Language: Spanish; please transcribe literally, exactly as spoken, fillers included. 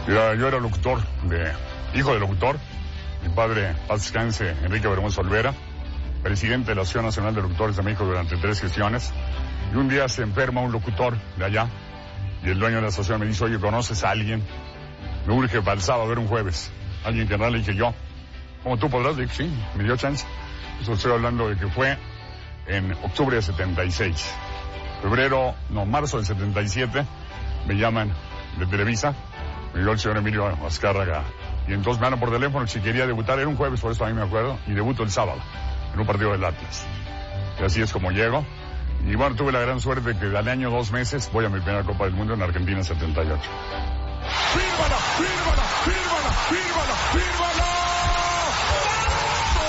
Mira, yo era locutor, de hijo de locutor. Mi padre, paz descanse, Enrique Bermúdez Olvera, presidente de la Asociación Nacional de Locutores de México durante tres gestiones. Y un día se enferma un locutor de allá, y el dueño de la asociación me dice, oye, ¿conoces a alguien? Me urge para el sábado, a ver un jueves. Alguien que le dije yo. ¿Cómo tú podrás? Le dije, sí, me dio chance. Eso estoy hablando de que fue en octubre de setenta y seis. Febrero, no, marzo del setenta y siete, me llaman de Televisa. Me dio el señor Emilio Azcárraga. Y entonces me hablan por teléfono si quería debutar. Era un jueves, por eso a mí me acuerdo. Y debuto el sábado, en un partido del Atlas. Y así es como llego. Y bueno, tuve la gran suerte de que al año, dos meses, voy a mi primera Copa del Mundo en Argentina en setenta y ocho. ¡Fírmala, fírmala, fírmala, fírmala, fírmala!